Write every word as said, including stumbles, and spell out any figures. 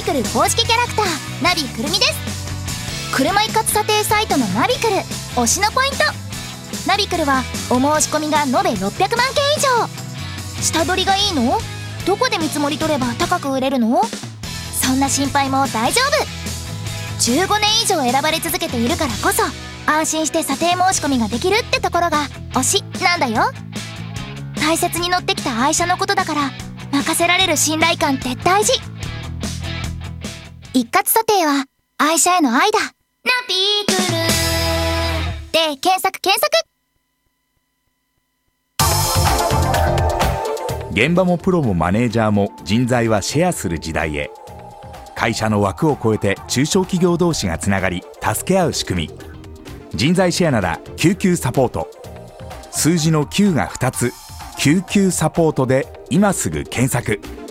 クル公式キャラクターナビくるみです。車一括査定サイトのナビクル推しのポイント。ナビクルはお申し込みが延べろっぴゃくまんけん以上。下取りがいいの？どこで見積もり取れば高く売れるの？そんな心配も大丈夫。じゅうごねん以上選ばれ続けているからこそ安心して査定申し込みができるってところが推しなんだよ。大切に乗ってきた愛車のことだから任せられる信頼感って大事。一括査定は愛車への愛だ。ナビクルで検索検索。 現場もプロもマネージャーも人材はシェアする時代へ。会社の枠を超えて中小企業同士がつながり助け合う仕組み。人材シェアなら救急サポート。数字のきゅうがふたつ、救急サポートで今すぐ検索。